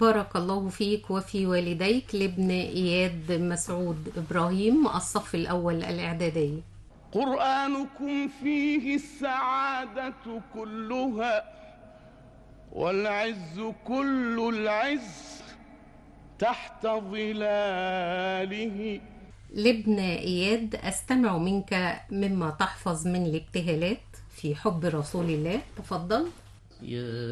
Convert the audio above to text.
بارك الله فيك وفي والديك لابن إياد مسعود إبراهيم، الصف الأول الإعدادي. قرآنكم فيه السعادة كلها والعز كل العز تحت ظلاله. لابن إياد، أستمع منك مما تحفظ من الابتهالات في حب رسول الله، تفضل. يا